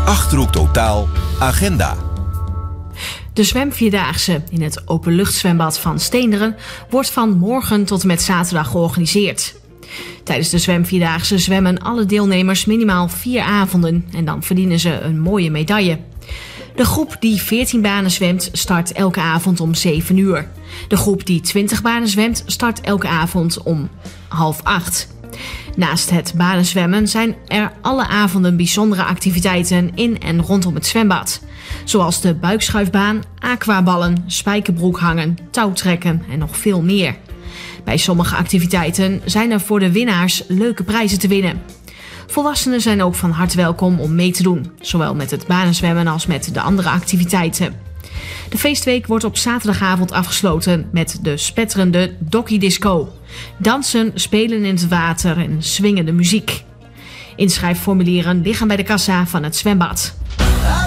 Achterhoek Totaal Agenda. De zwemvierdaagse in het openluchtzwembad van Steenderen wordt van morgen tot en met zaterdag georganiseerd. Tijdens de zwemvierdaagse zwemmen alle deelnemers minimaal 4 avonden en dan verdienen ze een mooie medaille. De groep die 14 banen zwemt start elke avond om 7 uur. De groep die 20 banen zwemt start elke avond om 7:30. Naast het banenzwemmen zijn er alle avonden bijzondere activiteiten in en rondom het zwembad. Zoals de buikschuifbaan, aquaballen, spijkerbroek hangen, touwtrekken en nog veel meer. Bij sommige activiteiten zijn er voor de winnaars leuke prijzen te winnen. Volwassenen zijn ook van harte welkom om mee te doen, zowel met het banenzwemmen als met de andere activiteiten. De feestweek wordt op zaterdagavond afgesloten met de spetterende Dokkie Disco. Dansen, spelen in het water en swingende muziek. Inschrijfformulieren liggen bij de kassa van het zwembad.